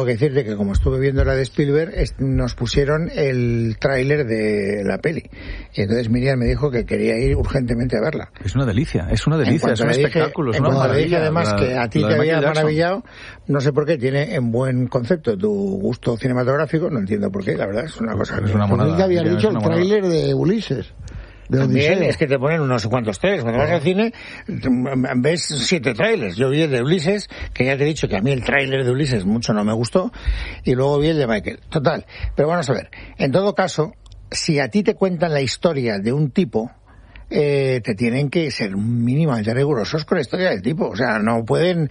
tengo que decirte que como estuve viendo la de Spielberg, nos pusieron el tráiler de la peli. Y entonces Miriam me dijo que quería ir urgentemente a verla. Es una delicia, es un espectáculo, es una maravilla. Además que a ti te había maravillado, no sé por qué, tiene en buen concepto tu gusto cinematográfico, no entiendo por qué, la verdad, es una cosa... Es una monada. Había dicho el tráiler de Ulises. También es que te ponen unos cuantos trailers. Cuando vas al cine ves 7 trailers. Yo vi el de Ulises, que ya te he dicho que a mí el trailer de Ulises mucho no me gustó, y luego vi el de Michael. Total. Pero vamos a ver, en todo caso, si a ti te cuentan la historia de un tipo, te tienen que ser mínimamente rigurosos con la historia del tipo. O sea, no pueden...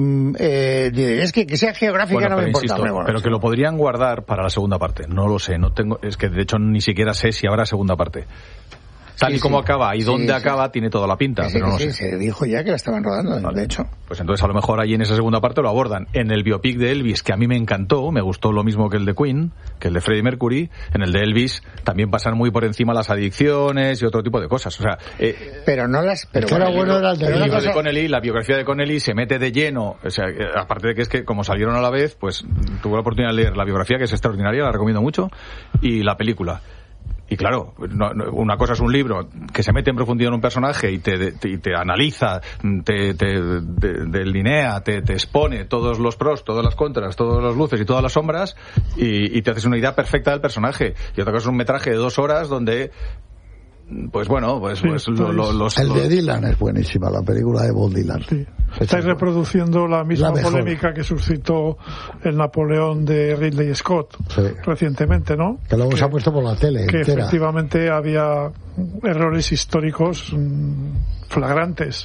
es que sea geográfica no me importa. Insisto, pero que lo podrían guardar para la segunda parte. No lo sé, es que de hecho ni siquiera sé si habrá segunda parte. Tal y como acaba y dónde acaba tiene toda la pinta, pero no sé. Se dijo ya que la estaban rodando, de hecho. Pues entonces a lo mejor ahí en esa segunda parte lo abordan. En el biopic de Elvis, que a mí me encantó, me gustó lo mismo que el de Queen, que el de Freddie Mercury, en el de Elvis también pasan muy por encima las adicciones y otro tipo de cosas. O sea, pero no las... Pero bueno era el de Connelly, la biografía de Connelly se mete de lleno, o sea, aparte de que es que como salieron a la vez, pues tuve la oportunidad de leer la biografía, que es extraordinaria, la recomiendo mucho, y la película. Y claro, una cosa es un libro que se mete en profundidad en un personaje y te analiza, te delinea, te expone todos los pros, todas las contras, todas las luces y todas las sombras y te haces una idea perfecta del personaje. Y otra cosa es un metraje de 2 horas donde... Pues bueno, el de Dylan es buenísima, la película de Bob Dylan. Sí. Estáis reproduciendo la misma polémica que suscitó el Napoleón de Ridley Scott recientemente, ¿no? Que luego se ha puesto por la tele. Que entera. Efectivamente había errores históricos flagrantes.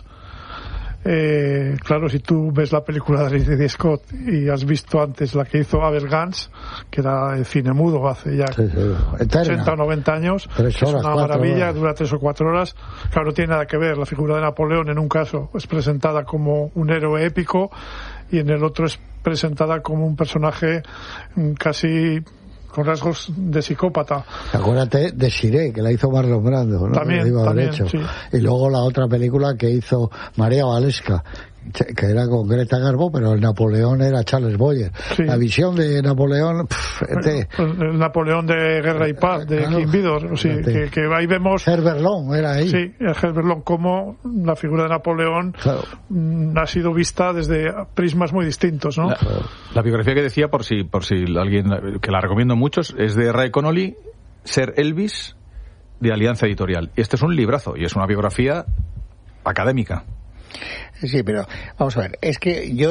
Claro, si tú ves la película de Ridley Scott y has visto antes la que hizo Abel Gance, que era el cine mudo hace ya 80 o 90 años, es una maravilla, dura 3 o 4 horas. Claro, no tiene nada que ver. La figura de Napoleón en un caso es presentada como un héroe épico y en el otro es presentada como un personaje casi con rasgos de psicópata. Acuérdate de Shiré, que la hizo Marlon Brando, ¿no? También, sí. Y luego la otra película que hizo María Valesca, que era con Greta Garbo, pero el Napoleón era Charles Boyer. Sí. La visión de Napoleón... el Napoleón de Guerra y Paz, de King Vidor. Sí, que ahí vemos... Herbert Lom era ahí. Sí, Herbert Lom, como la figura de Napoleón ha sido vista desde prismas muy distintos, ¿no? La biografía que decía, por si alguien, que la recomiendo mucho, es de Ray Connolly, Ser Elvis, de Alianza Editorial. Y este es un librazo, y es una biografía académica. Sí, pero vamos a ver, es que yo,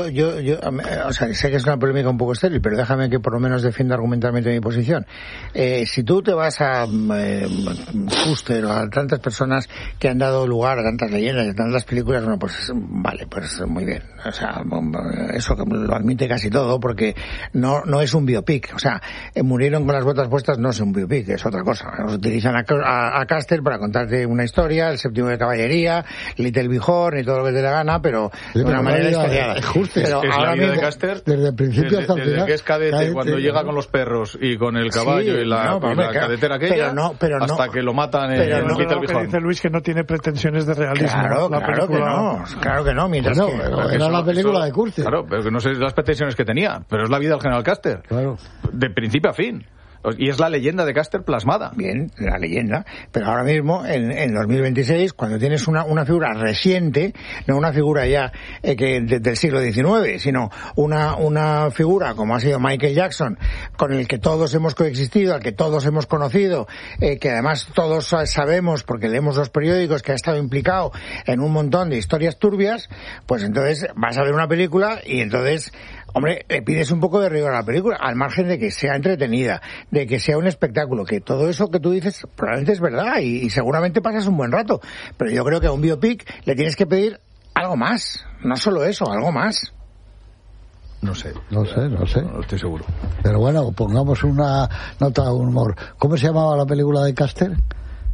o sea, sé que es una polémica un poco estéril, pero déjame que por lo menos defienda argumentalmente mi posición. Si tú te vas a Custer o a tantas personas que han dado lugar a tantas leyendas y a tantas películas, bueno, pues vale, pues muy bien. O sea, eso lo admite casi todo, porque no es un biopic. O sea, Murieron con las botas puestas no es un biopic, es otra cosa. Utilizan a Custer para contarte una historia, El séptimo de caballería, Little Bighorn y todo lo que te da gana, pero de una manera historiada. Pero es ahora la vida mismo, de Custer, desde el principio hasta el final. Desde que es cadete, cuando llega con los perros y con el caballo y la cadetera aquella, hasta que lo matan en Little Bighorn. Lo que dice Luis, que no tiene pretensiones de realismo. Claro que no, mientras era la película de Custer. Claro, pero que no sé las pretensiones que tenía, pero es la vida del general Custer. Claro. De principio a fin. Y es la leyenda de Custer plasmada. Bien, la leyenda. Pero ahora mismo, en 2026, cuando tienes una figura reciente, no una figura ya que del siglo XIX, sino una figura como ha sido Michael Jackson, con el que todos hemos coexistido, al que todos hemos conocido, que además todos sabemos, porque leemos los periódicos, que ha estado implicado en un montón de historias turbias, pues entonces vas a ver una película y entonces... Hombre, le pides un poco de rigor a la película, al margen de que sea entretenida, de que sea un espectáculo, que todo eso que tú dices probablemente es verdad y seguramente pasas un buen rato. Pero yo creo que a un biopic le tienes que pedir algo más, no solo eso, algo más. No sé. No estoy seguro. Pero bueno, pongamos una nota de humor. ¿Cómo se llamaba la película de Custer?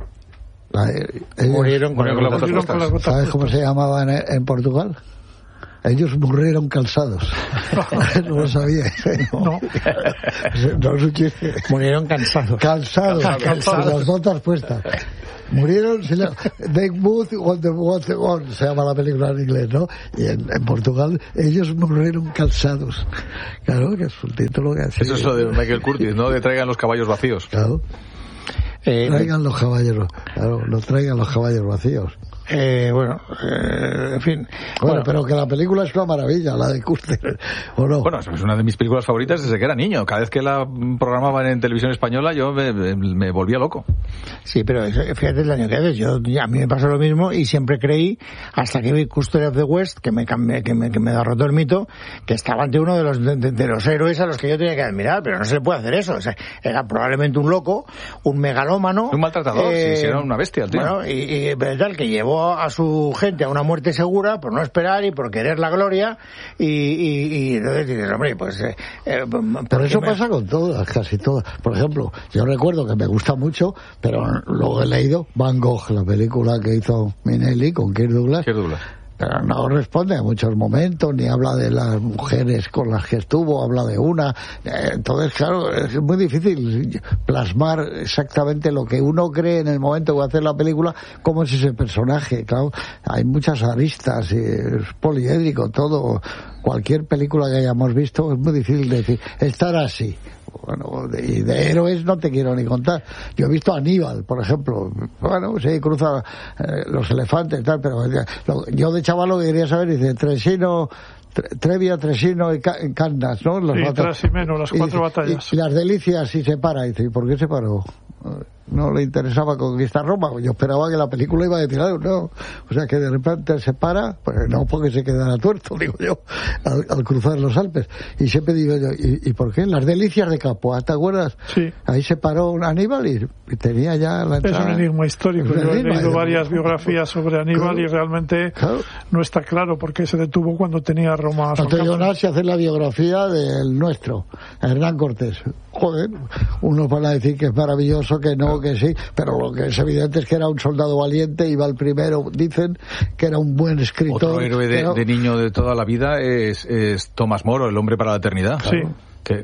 Murieron con las botas puestas. ¿Sabes cómo se llamaba en Portugal? Ellos murieron cansados. No lo sabía. No es un chiste. Murieron cansados. Cansados. Las botas puestas. Murieron, They Moved on the Water, se llama la película en inglés, ¿no? Y en Portugal, ellos murieron cansados. Claro, que es un título que así. Eso es lo de Michael Curtis, ¿no? De traigan los caballos vacíos. Claro. Traigan los caballos, claro, no traigan los caballos vacíos. En fin. Bueno, pero que la película es una maravilla, la de Custer, ¿o no? Bueno, es una de mis películas favoritas desde que era niño. Cada vez que la programaban en televisión española yo me volvía loco. Sí, pero fíjate el año que haces. A mí me pasó lo mismo y siempre creí, hasta que vi Custer of the West, que me derrotó el mito, que estaba ante uno de los héroes a los que yo tenía que admirar, pero no se puede hacer eso. O sea, era probablemente un loco, un megalómano. Un maltratador, si era una bestia el tío. Bueno, y tal, que llevó a su gente a una muerte segura por no esperar y por querer la gloria y entonces dices, hombre, pues... pero eso pasa con todas, casi todas. Por ejemplo, yo recuerdo que me gusta mucho, pero luego he leído Van Gogh, la película que hizo Minelli con Kirk Douglas. Pero no responde a muchos momentos, ni habla de las mujeres con las que estuvo, habla de una. Entonces, claro, es muy difícil plasmar exactamente lo que uno cree en el momento que va a hacer la película, cómo es ese personaje. Claro, hay muchas aristas, y es poliédrico todo. Cualquier película que hayamos visto es muy difícil decir, estará así. Bueno, de héroes no te quiero ni contar. Yo he visto a Aníbal, por ejemplo. Bueno, sí, cruza los elefantes y tal, pero yo de chaval lo que quería saber, dice, Trevia, Tresino y Candas, ¿no? Trasimeno, las 4 batallas. Y las delicias, y se para. Dice, ¿y por qué se paró? No le interesaba conquistar Roma. Yo esperaba que la película iba a decir algo, no. O sea, que de repente se para, pues no porque se quedara tuerto, digo yo, al cruzar los Alpes. Y siempre digo yo, ¿y por qué? Las delicias de Capua, ¿te acuerdas? Sí. Ahí se paró un Aníbal y tenía ya la entrada. Es un enigma histórico. Yo he leído varias biografías sobre Aníbal, claro, y realmente no está claro por qué se detuvo cuando tenía Roma. No te digo nada si hacer la biografía del nuestro, Hernán Cortés. Joder, unos van a decir que es maravilloso, que no, que sí, pero lo que es evidente es que era un soldado valiente, iba el primero, dicen que era un buen escritor. Otro héroe de niño de toda la vida es Tomás Moro, el hombre para la eternidad. Sí. Que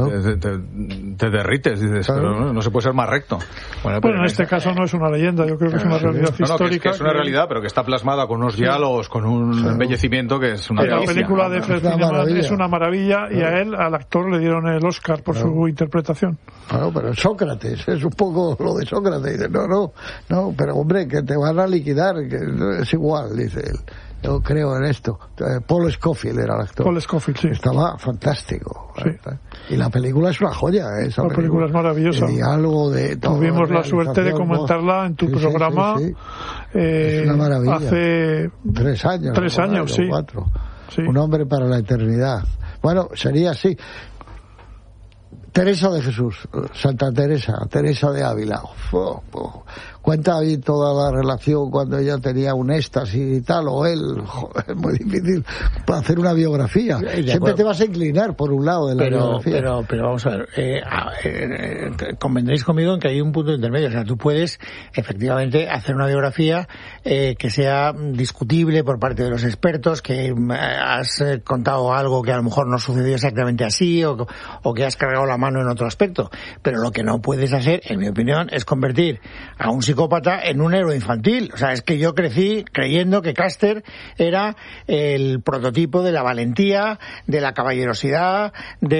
te derrites, dices, pero no se puede ser más recto. Bueno, en este caso no es una leyenda, yo creo que es una realidad histórica. Que es una realidad, pero que está plasmada con unos diálogos, con un embellecimiento que es una delicia. La película de Fred Zinnemann es una maravilla, y a él, al actor, le dieron el Oscar por su interpretación. Claro, pero Sócrates, es un poco lo de Sócrates. Dice, no, pero hombre, que te van a liquidar, que es igual, dice él. Yo creo en esto. Paul Scofield era el actor. Paul Scofield, sí. Estaba fantástico. Sí. Y la película es una joya. La película es maravillosa. El diálogo de todo. Tuvimos la suerte de comentarla en tu programa. Sí. Es una maravilla. Hace 3 años. 3 años, sí. 4. Sí. Un hombre para la eternidad. Bueno, sería así. Teresa de Jesús, Santa Teresa de Ávila. Cuenta ahí toda la relación cuando ella tenía un éxtasis y tal, o él. Es muy difícil para hacer una biografía. Siempre te vas a inclinar por un lado de la biografía. Pero vamos a ver, convendréis conmigo en que hay un punto intermedio. O sea, tú puedes efectivamente hacer una biografía que sea discutible por parte de los expertos, que has contado algo que a lo mejor no sucedió exactamente así, o que has cargado la mano en otro aspecto. Pero lo que no puedes hacer, en mi opinión, es convertir a un psicópata en un héroe infantil. O sea, es que yo crecí creyendo que Custer era el prototipo de la valentía, de la caballerosidad,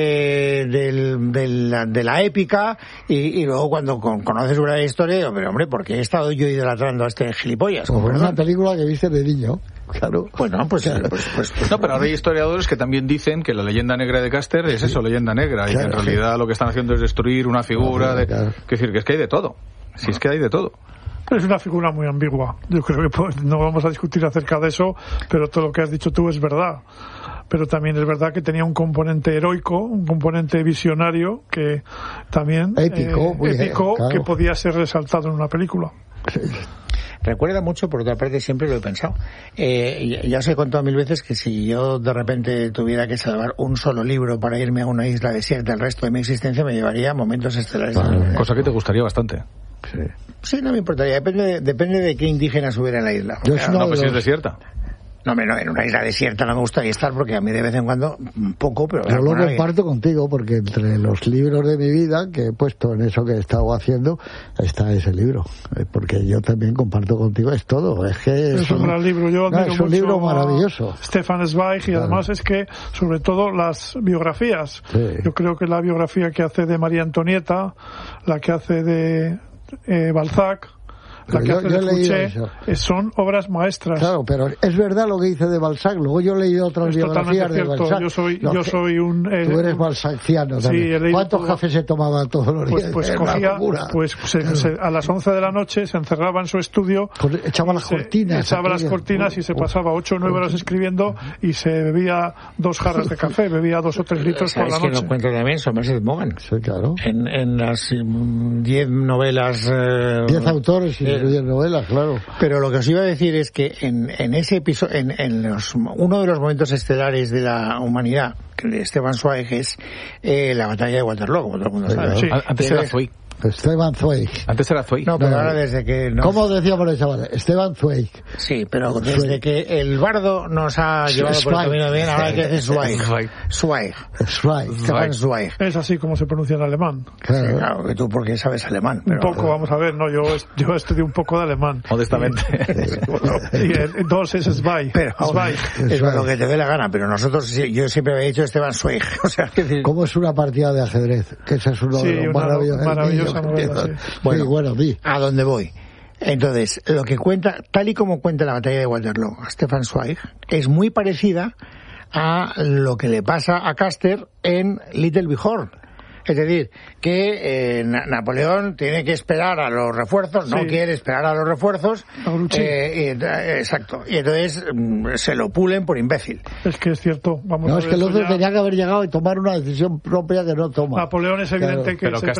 de la épica, y luego cuando conoces una historia, digo, pero hombre, ¿por qué he estado yo idolatrando a este gilipollas? Como una película que viste de niño. Claro. Bueno, pues no, pero ahora hay historiadores que también dicen que la leyenda negra de Custer es eso, leyenda negra, y que en realidad lo que están haciendo es destruir una figura. Es decir, que hay de todo. Si es que hay de todo. Es una figura muy ambigua. Yo creo que no vamos a discutir acerca de eso, pero todo lo que has dicho tú es verdad. Pero también es verdad que tenía un componente heroico, un componente visionario, que también épico, claro, que podía ser resaltado en una película. Recuerda mucho, por otra parte, siempre lo he pensado. Ya os he contado 1000 veces que si yo de repente tuviera que salvar un solo libro para irme a una isla desierta el resto de mi existencia, me llevaría Momentos Estelares. Cosa que te gustaría bastante. Sí, no me importaría. Depende de qué indígenas hubiera en la isla. Pues si es desierta. No, en una isla desierta no me gustaría estar porque a mí de vez en cuando un poco, pero... Yo lo comparto contigo porque entre los libros de mi vida que he puesto en eso que he estado haciendo está ese libro, porque yo también comparto contigo, es todo, es que... Es un gran libro, yo admiro es un libro maravilloso. Stefan Zweig, y además es que, sobre todo, las biografías. Sí. Yo creo que la biografía que hace de María Antonieta, la que hace de Balzac, la que hace de Fouché, son obras maestras. Claro, pero es verdad lo que dice de Balzac. Luego yo he leído otras biografías de Balzac. Yo soy un... tú eres balzaciano también. Sí, ¿cuántos cafés se tomaba todos los días? Pues cogía, a las 11 de la noche se encerraba en su estudio, echaba las cortinas y se pasaba 8 o 9 horas escribiendo y se bebía 2 jarras de café, bebía 2 o 3 litros por la noche. Es que lo cuento también Somerset Maugham. Sí, claro. En las 10 novelas... 10 autores y 10 novelas, claro. Pero lo que os iba a decir es que en ese episodio, uno de los momentos estelares de la humanidad, que de Stefan Zweig, es la batalla de Waterloo, como todo el mundo sabe. Sí. Antes era Zweig. Stefan Zweig. Antes era Zweig. No, pero ahora desde que... ¿Cómo decíamos los chavales? Stefan Zweig. Sí, pero desde que el bardo nos ha llevado por el camino bien, ahora hay que decir Zweig. Stefan Zweig. Es así como se pronuncia en alemán. Claro, que tú porque sabes alemán. Pero... Un poco, vamos a ver, no, yo estudié un poco de alemán. Modestamente. Y entonces es Zweig. Es lo que te dé la gana, pero nosotros, yo siempre había dicho Stefan Zweig. O sea, ¿cómo es una partida de ajedrez? Que ese es uno de los maravillosos. Bueno, a dónde voy. Entonces, lo que cuenta, tal y como cuenta la batalla de Waterloo a Stefan Zweig, es muy parecida a lo que le pasa a Custer en Little Bighorn. Es decir, que Napoleón tiene que esperar a los refuerzos, no quiere esperar a los refuerzos. Exacto. Y entonces se lo pulen por imbécil. Es que es cierto. Es que el otro tenía que haber llegado y tomar una decisión propia que no toma. Napoleón es evidente que pero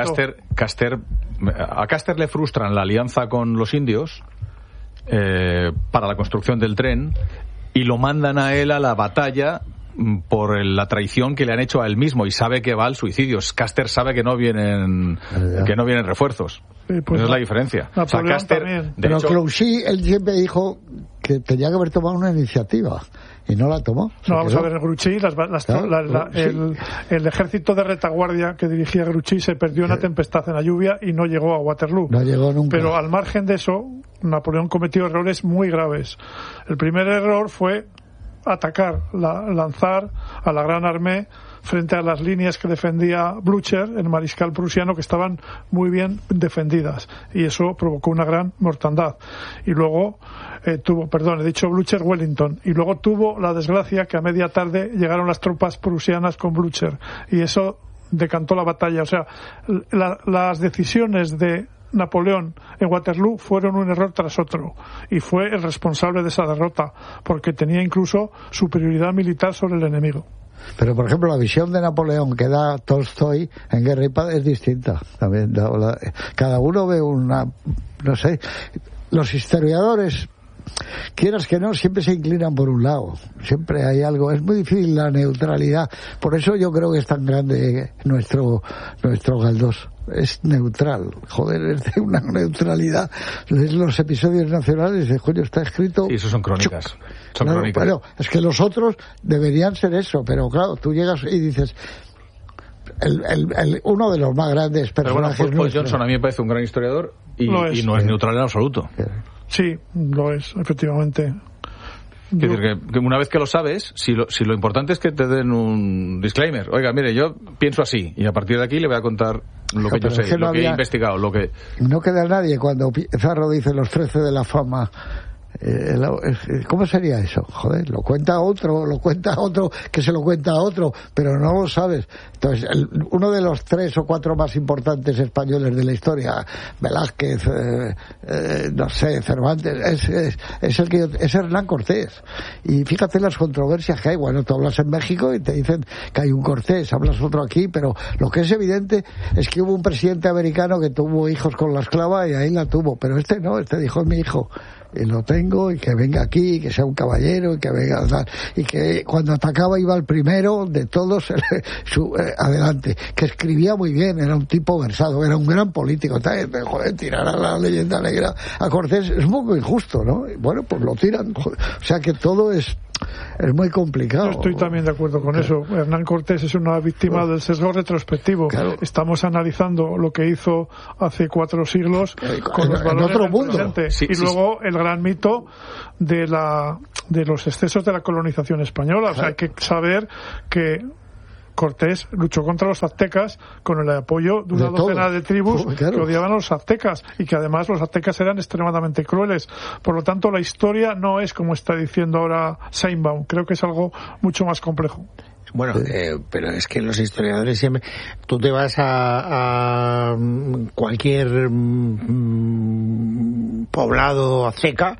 a Custer le frustran la alianza con los indios para la construcción del tren y lo mandan a él a la batalla por la traición que le han hecho a él mismo y sabe que va al suicidio. Custer sabe que no vienen refuerzos. Pues esa es la diferencia. O sea, Custer, pero Grouchy, él siempre dijo que tenía que haber tomado una iniciativa y no la tomó. No, vamos a ver, Grouchy, el ejército de retaguardia que dirigía Grouchy se perdió en una tempestad en la lluvia y no llegó a Waterloo. No llegó nunca. Pero al margen de eso, Napoleón cometió errores muy graves. El primer error fue lanzar a la Gran Armée frente a las líneas que defendía Blücher, el mariscal prusiano, que estaban muy bien defendidas, y eso provocó una gran mortandad. Y luego Blücher, Wellington, y luego tuvo la desgracia que a media tarde llegaron las tropas prusianas con Blücher, y eso decantó la batalla. O sea, las decisiones de Napoleón en Waterloo fueron un error tras otro y fue el responsable de esa derrota porque tenía incluso superioridad militar sobre el enemigo. Pero por ejemplo la visión de Napoleón que da Tolstoy en Guerra y Paz es distinta también. Cada uno ve no sé, los historiadores, quieras que no, siempre se inclinan por un lado, siempre hay algo, es muy difícil la neutralidad, por eso yo creo que es tan grande nuestro Galdós, es neutral, joder, es de una neutralidad. Los episodios nacionales de coño está escrito. Y eso son crónicas. Bueno, es que los otros deberían ser eso, pero claro, tú llegas y dices uno de los más grandes personajes. Pero bueno, Paul Johnson a mí me parece un gran historiador y no es neutral en absoluto. Sí, lo es, efectivamente. Es decir, que una vez que lo sabes, si lo importante es que te den un disclaimer. Oiga, mire, yo pienso así, y a partir de aquí le voy a contar lo que yo sé, lo que he investigado, lo que... No queda nadie cuando Pizarro dice los 13 de la fama. ¿Cómo sería eso? Joder, lo cuenta otro que se lo cuenta a otro, pero no lo sabes. Entonces, uno de los 3 o 4 más importantes españoles de la historia, Velázquez, no sé, Cervantes, es Hernán Cortés. Y fíjate las controversias que hay. Bueno, tú hablas en México y te dicen que hay un Cortés, hablas otro aquí, pero lo que es evidente es que hubo un presidente americano que tuvo hijos con la esclava y ahí la tuvo, pero este no, este dijo es mi hijo. y lo tengo, y que venga aquí, y que sea un caballero, y que venga tal, y que cuando atacaba iba el primero de todos adelante, que escribía muy bien, era un tipo versado, era un gran político, joder, tirar a la leyenda negra a Cortés es un poco injusto, ¿no? Bueno, pues lo tiran, joder. O sea que todo es muy complicado. Yo estoy también de acuerdo con eso. Hernán Cortés es una víctima del sesgo retrospectivo. Claro. Estamos analizando lo que hizo hace 4 siglos con los valores otro mundo. Luego el gran mito de los excesos de la colonización española. O sea, hay que saber que Cortés luchó contra los aztecas con el apoyo de una docena de tribus que odiaban a los aztecas, y que además los aztecas eran extremadamente crueles. Por lo tanto, la historia no es como está diciendo ahora Sheinbaum. Creo que es algo mucho más complejo. Bueno, pero es que los historiadores siempre... Tú te vas a cualquier poblado azteca,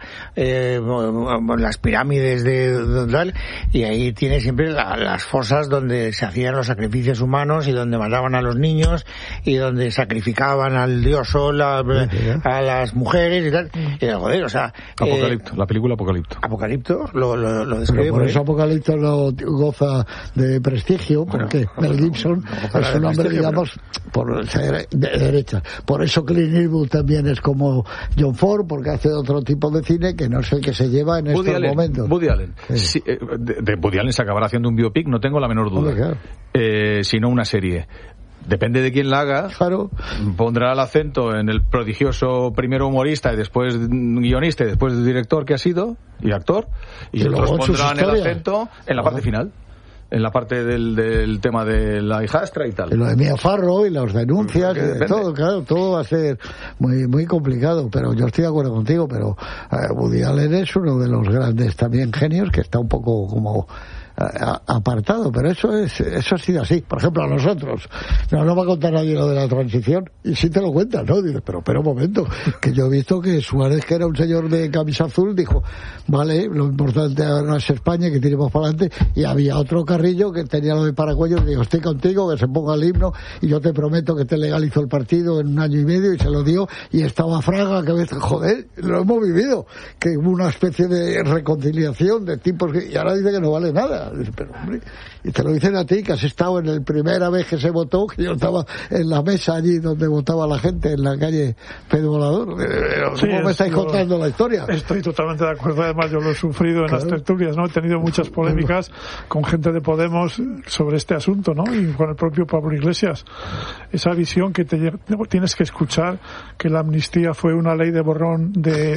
las pirámides de tal, y ahí tienes siempre las fosas donde se hacían los sacrificios humanos y donde mataban a los niños y donde sacrificaban al dios Sol, a las mujeres y tal. Y joder, o sea... Apocalipto, la película Apocalipto. Apocalipto lo describe. Por eso Apocalipto no goza de prestigio, porque Mel Gibson es un hombre, digamos, por ser de derecha. Por eso Clint Eastwood también es como John Ford, porque hace otro tipo de cine que no es el que se lleva en estos momentos. Woody Allen. Sí, de Woody Allen se acabará haciendo un biopic, no tengo la menor duda. Claro. Sino una serie. Depende de quién la haga, claro. Pondrá el acento en el prodigioso primero humorista y después guionista y después director que ha sido y actor, y otros pondrán el acento en la parte final, en la parte del tema de la hijastra y tal. Y lo de Mia Farrow y las denuncias, y todo, claro, todo va a ser muy, muy complicado, pero yo estoy de acuerdo contigo, pero Woody Allen es uno de los grandes también genios que está un poco como apartado, pero eso ha sido así. Por ejemplo, a nosotros no va a contar nadie lo de la transición, y sí te lo cuentan, ¿no? Dices, pero un momento, que yo he visto que Suárez, que era un señor de camisa azul, dijo, vale, lo importante ahora es España, que tiremos para adelante, y había otro Carrillo que tenía lo de paracuellos, y dijo, estoy contigo, que se ponga el himno, y yo te prometo que te legalizo el partido en 1 año y medio, y se lo dio, y estaba Fraga, que joder, lo hemos vivido, que hubo una especie de reconciliación de tipos y ahora dice que no vale nada. Pero hombre, y te lo dicen a ti, que has estado en la primera vez que se votó, que yo estaba en la mesa allí donde votaba la gente, en la calle Pedro Volador. ¿Cómo me estáis contando la historia? Estoy totalmente de acuerdo, además yo lo he sufrido en las tertulias, ¿no? He tenido muchas polémicas con gente de Podemos sobre este asunto, ¿no? Y con el propio Pablo Iglesias. Esa visión que tienes que escuchar, que la amnistía fue una ley de borrón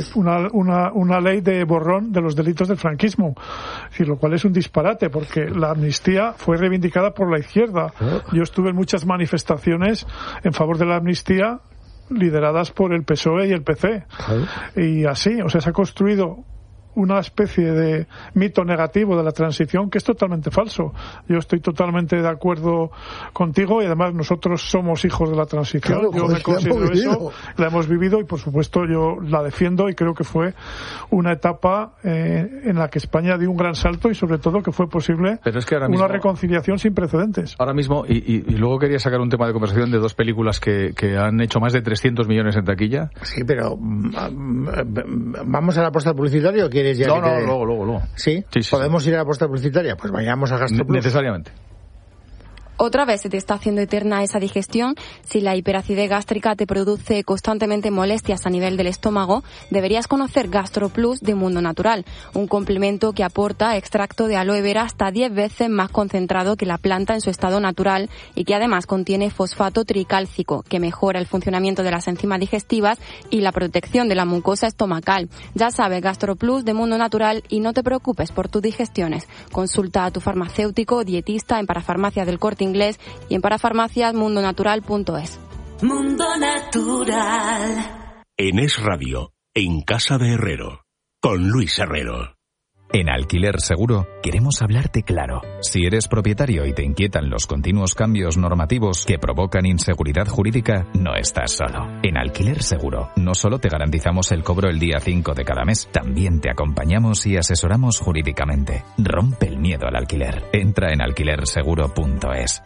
una ley de borrón de los delitos del franquismo, lo cual es un disparate, porque la amnistía fue reivindicada por la izquierda. Yo estuve en muchas manifestaciones en favor de la amnistía lideradas por el PSOE y el PC. Y así, o sea, se ha construido una especie de mito negativo de la transición que es totalmente falso. Yo estoy totalmente de acuerdo contigo, y además nosotros somos hijos de la transición. Claro, yo me considero eso, la hemos vivido, y por supuesto yo la defiendo, y creo que fue una etapa en la que España dio un gran salto, y sobre todo que fue posible una reconciliación sin precedentes. Ahora mismo, y luego quería sacar un tema de conversación de 2 películas que han hecho más de 300 millones en taquilla. Sí, pero ¿vamos a la apuesta publicitaria o quieres ya? No, luego. ¿Sí? ¿Podemos ir a la apuesta publicitaria? Pues vayamos a GastroPlus. Necesariamente. Otra vez se te está haciendo eterna esa digestión. Si la hiperacidez gástrica te produce constantemente molestias a nivel del estómago, deberías conocer GastroPlus de Mundo Natural, un complemento que aporta extracto de aloe vera hasta 10 veces más concentrado que la planta en su estado natural, y que además contiene fosfato tricálcico, que mejora el funcionamiento de las enzimas digestivas y la protección de la mucosa estomacal. Ya sabes, GastroPlus de Mundo Natural, y no te preocupes por tus digestiones. Consulta a tu farmacéutico o dietista en Parafarmacias del Corte Inglés y en parafarmaciasmundonatural.es. Mundo Natural. En Es Radio, en Casa de Herrero, con Luis Herrero. En Alquiler Seguro queremos hablarte claro. Si eres propietario y te inquietan los continuos cambios normativos que provocan inseguridad jurídica, no estás solo. En Alquiler Seguro no solo te garantizamos el cobro el día 5 de cada mes, también te acompañamos y asesoramos jurídicamente. Rompe el miedo al alquiler. Entra en alquilerseguro.es.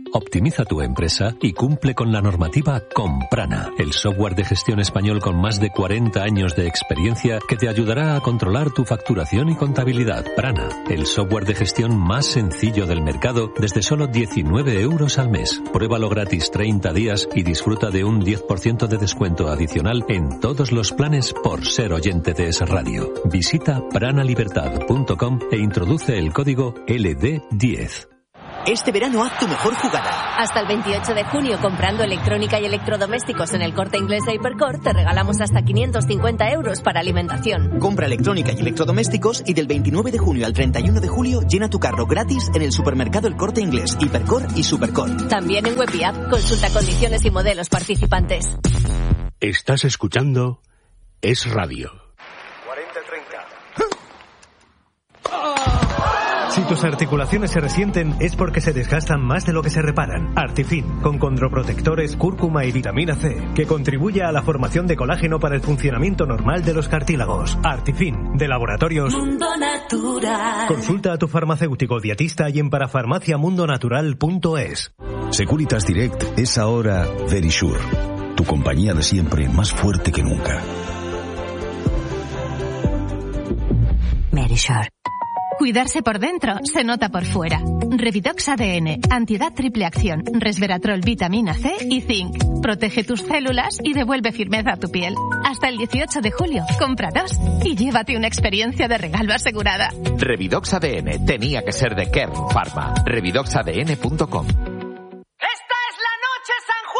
Optimiza tu empresa y cumple con la normativa con Prana, el software de gestión español con más de 40 años de experiencia que te ayudará a controlar tu facturación y contabilidad. Prana, el software de gestión más sencillo del mercado desde solo 19 euros al mes. Pruébalo gratis 30 días y disfruta de un 10% de descuento adicional en todos los planes por ser oyente de Es Radio. Visita pranalibertad.com e introduce el código LD10. Este verano haz tu mejor jugada. Hasta el 28 de junio, comprando electrónica y electrodomésticos en el Corte Inglés de Hipercor, te regalamos hasta 550 euros para alimentación. Compra electrónica y electrodomésticos y del 29 de junio al 31 de julio llena tu carro gratis en el supermercado El Corte Inglés, Hipercor y Supercor. También en web y app. Consulta condiciones y modelos participantes. Estás escuchando Es Radio. 40-30. Si tus articulaciones se resienten es porque se desgastan más de lo que se reparan. Artifin, con condroprotectores, cúrcuma y vitamina C, que contribuye a la formación de colágeno para el funcionamiento normal de los cartílagos. Artifin, de Laboratorios Mundo Natural. Consulta a tu farmacéutico dietista y en parafarmaciamundonatural.es. Securitas Direct es ahora Verisure, tu compañía de siempre más fuerte que nunca. Verisure. Cuidarse por dentro se nota por fuera. Revidox ADN, antiedad triple acción, resveratrol, vitamina C y zinc. Protege tus células y devuelve firmeza a tu piel. Hasta el 18 de julio, compra 2 y llévate una experiencia de regalo asegurada. Revidox ADN tenía que ser de Kern Pharma. Revidoxadn.com.